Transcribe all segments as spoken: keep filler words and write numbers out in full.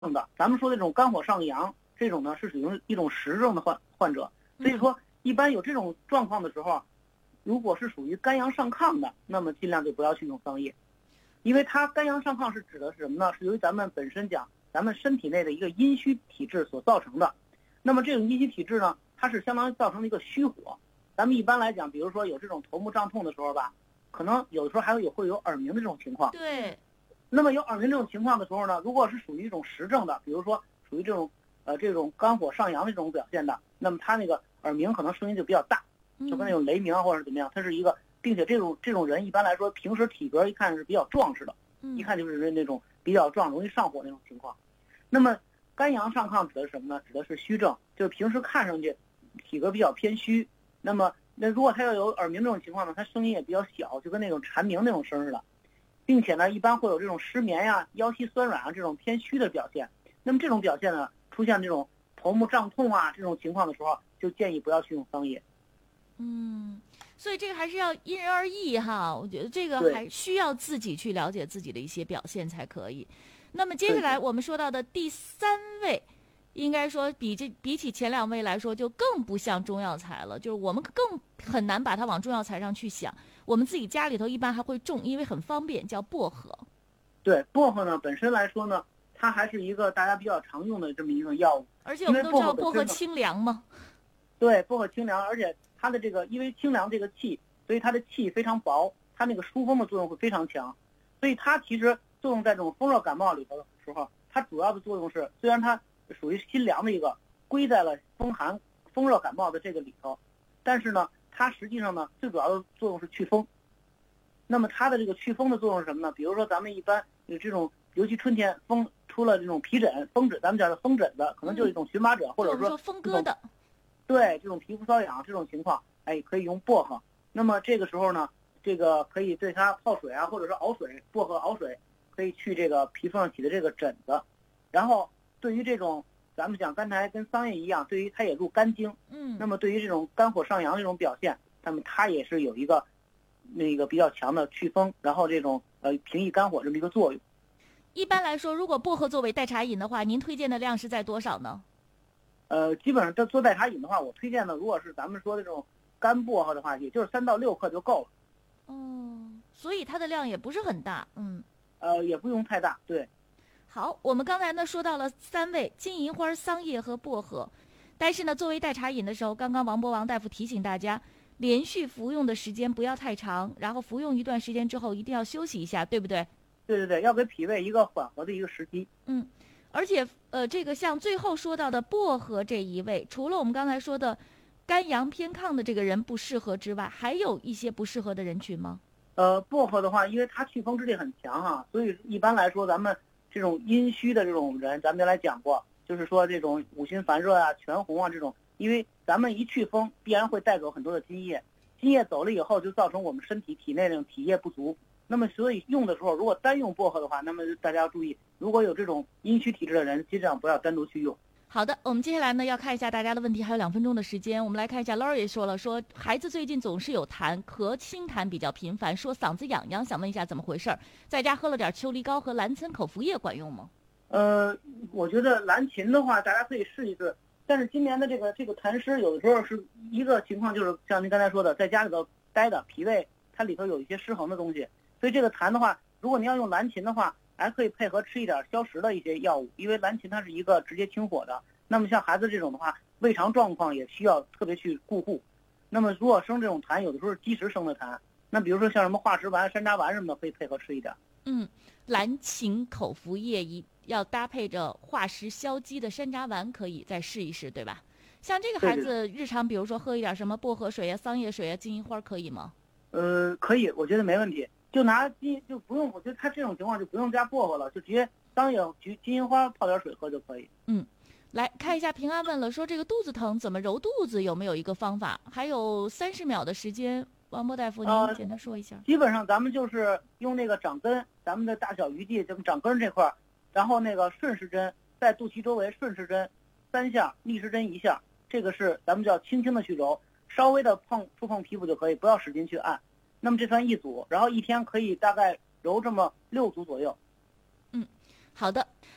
的。咱们说的这种肝火上扬，这种呢是属于一种实症的患患者。所以说，一般有这种状况的时候，如果是属于肝阳上亢的，那么尽量就不要去用桑叶，因为它肝阳上亢是指的是什么呢？是由于咱们本身讲咱们身体内的一个阴虚体质所造成的。那么这种阴虚体质呢，它是相当于造成了一个虚火。咱们一般来讲，比如说有这种头目胀痛的时候吧，可能有的时候还会有会有耳鸣的这种情况。 对。 那么有耳鸣这种情况的时候呢，如果是属于一种实症的，比如说属于这种呃这种肝火上扬的这种表现的，那么他那个耳鸣可能声音就比较大，就跟那种雷鸣啊或者怎么样，它是一个，并且这种这种人一般来说平时体格一看是比较壮实的，一看就是那种比较壮容易上火那种情况。那么肝阳上亢指的是什么呢？指的是虚症，就是平时看上去体格比较偏虚。那么那如果他要有耳鸣这种情况呢，他声音也比较小，就跟那种蝉鸣那种声似的，并且呢一般会有这种失眠呀、腰膝酸软啊这种偏虚的表现。那么这种表现呢，出现这种头目胀痛啊这种情况的时候，就建议不要去用桑叶。 嗯，所以这个还是要因人而异哈，我觉得这个还需要自己去了解自己的一些表现才可以。那么接下来我们说到的第三位，应该说比这比起前两位来说就更不像中药材了，就是我们更很难把它往中药材上去想，我们自己家里头一般还会种，因为很方便，叫薄荷。 对，薄荷呢本身来说呢，它还是一个大家比较常用的这么一个药物， 而且我们都知道薄荷清凉嘛。 对，薄荷清凉，而且它的这个因为清凉这个气，所以它的气非常薄，它那个疏风的作用会非常强，所以它其实作用在这种风热感冒里头的时候，它主要的作用是，虽然它属于辛凉的一个，归在了风寒风热感冒的这个里头，但是呢，它实际上呢最主要的作用是祛风。那么它的这个祛风的作用是什么呢？比如说咱们一般有这种，尤其春天风出了这种皮疹、风疹，咱们叫做风疹的，可能就是一种荨麻疹，嗯、或者说风疙瘩。 对，这种皮肤瘙痒这种情况，哎，可以用薄荷。那么这个时候呢，这个可以对它泡水啊，或者是熬水，薄荷熬水，可以去这个皮肤上起的这个疹子。然后对于这种咱们讲刚才跟桑叶一样，对于它也入肝经， 嗯， 那么对于这种肝火上扬这种表现，那么它也是有一个那个比较强的祛风，然后这种呃平抑肝火这么一个作用。 一般来说，如果薄荷作为代茶饮的话，您推荐的量是在多少呢？ 呃，基本上这做代茶饮的话，我推荐的如果是咱们说的这种干薄荷的话，也就是三到六克就够了。 哦，所以它的量也不是很大，嗯。 呃，也不用太大，对。 好，我们刚才呢说到了三味：金银花、桑叶和薄荷。但是呢，作为代茶饮的时候，刚刚王博王大夫提醒大家，连续服用的时间不要太长，然后服用一段时间之后一定要休息一下，对不对？ 对对对，要给脾胃一个缓和的一个时机。 嗯。而且，呃，这个像最后说到的薄荷这一味，除了我们刚才说的肝阳偏亢的这个人不适合之外，还有一些不适合的人群吗？ 呃，薄荷的话，因为它祛风之力很强哈，所以一般来说，咱们这种阴虚的这种人，咱们原来讲过，就是说这种五心烦热啊、全红啊这种，因为咱们一祛风，必然会带走很多的津液，津液走了以后，就造成我们身体体内那种体液不足。那么所以用的时候，如果单用薄荷的话，那么大家要注意，如果有这种阴虚体质的人，尽量不要单独去用。 好的，我们接下来呢要看一下大家的问题，还有两分钟的时间，我们来看一下 Laura 也说了，说孩子最近总是有痰，咳清痰比较频繁，说嗓子痒痒，想问一下怎么回事？在家喝了点秋梨膏和蓝葶口服液管用吗？ 呃，我觉得蓝芩的话，大家可以试一试。但是今年的这个这个痰湿，有的时候是一个情况，就是像您刚才说的，在家里头待的脾胃它里头有一些失衡的东西，所以这个痰的话，如果您要用蓝芩的话，还可以配合吃一点消食的一些药物，因为蓝芩它是一个直接清火的。那么像孩子这种的话，胃肠状况也需要特别去顾护。那么如果生这种痰，有的时候是积食生的痰，那比如说像什么化石丸、山楂丸什么的，可以配合吃一点。 嗯，蓝芩口服液一要搭配着化石消积的山楂丸，可以再试一试，对吧？像这个孩子日常，比如说喝一点什么薄荷水呀、桑叶水呀、金银花，可以吗？ 呃，可以，我觉得没问题。就拿金就不用，我觉得他这种情况就不用加薄荷了，就直接桑叶、菊、金银花泡点水喝就可以。 嗯，来看一下，平安问了，说这个肚子疼怎么揉肚子，有没有一个方法？还有三十秒的时间，王波大夫您简单说一下。 呃、基本上咱们就是用那个掌根，咱们的大小鱼际，就是掌根这块，然后那个顺时针在肚脐周围顺时针三下，逆时针一下，这个是咱们叫轻轻的去揉，稍微的碰触碰皮肤就可以，不要使劲去按。那么这算一组，然后一天可以大概揉这么六组左右。 嗯，好的，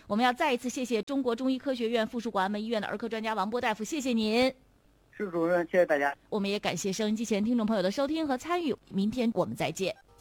我们要再一次谢谢中国中医科学院附属广安门医院的儿科专家王波大夫，谢谢您。 是主任，谢谢大家。 我们也感谢收音机前听众朋友的收听和参与，明天我们再见。